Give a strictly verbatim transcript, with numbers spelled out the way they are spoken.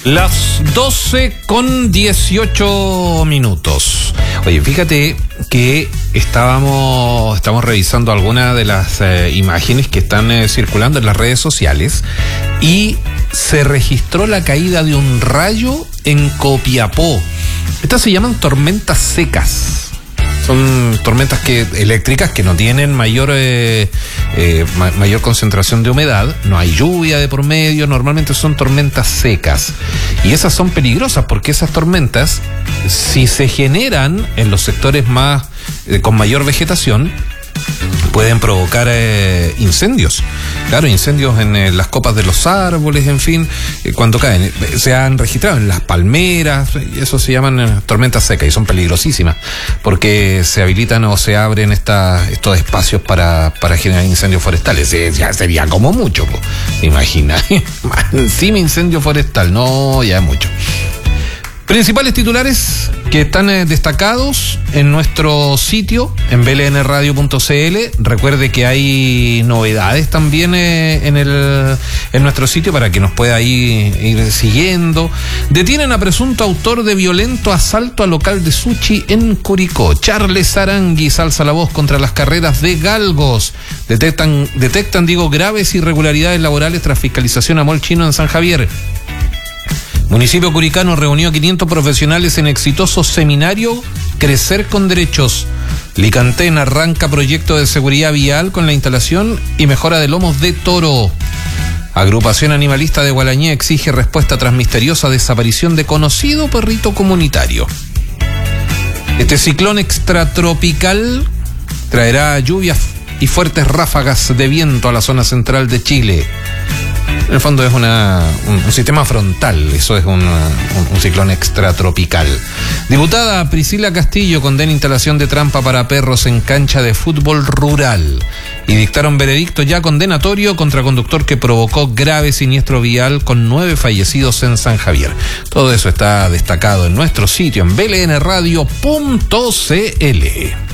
Las doce con dieciocho minutos. Oye, fíjate que estábamos, estamos revisando algunas de las eh, imágenes que están eh, circulando en las redes sociales y se registró la caída de un rayo en Copiapó. Estas se llaman tormentas secas. Son tormentas que eléctricas que no tienen mayor eh, eh, ma- mayor concentración de humedad, no hay lluvia de por medio, normalmente son tormentas secas. Y esas son peligrosas porque esas tormentas, si se generan en los sectores más eh, con mayor vegetación, pueden provocar eh, incendios. Claro, incendios en eh, las copas de los árboles, en fin, eh, cuando caen. Eh, se han registrado en las palmeras, eso se llaman eh, tormentas secas y son peligrosísimas porque se habilitan o se abren esta, estos espacios para, para generar incendios forestales. Eh, ya sería como mucho, po. Imagina. Encima incendio forestal, no, ya es mucho. Principales titulares que están eh, destacados en nuestro sitio, en b l n radio punto c l. Recuerde que hay novedades también eh, en el en nuestro sitio para que nos pueda ir, ir siguiendo. Detienen a presunto autor de violento asalto al local de sushi en Curicó. Charles Aranguis alza la voz contra las carreras de galgos. Detectan, detectan digo, graves irregularidades laborales tras fiscalización a Mall Chino en San Javier. Municipio Curicano reunió a quinientos profesionales en exitoso seminario Crecer con Derechos. Licantén arranca proyecto de seguridad vial con la instalación y mejora de lomos de toro. Agrupación Animalista de Gualañé exige respuesta tras misteriosa desaparición de conocido perrito comunitario. Este ciclón extratropical traerá lluvias y fuertes ráfagas de viento a la zona central de Chile. En el fondo es una, un, un sistema frontal, eso es un, un, un ciclón extratropical. Diputada Priscila Castillo condena instalación de trampa para perros en cancha de fútbol rural. Y dictaron veredicto ya condenatorio contra conductor que provocó grave siniestro vial con nueve fallecidos en San Javier. Todo eso está destacado en nuestro sitio en b l n radio punto c l.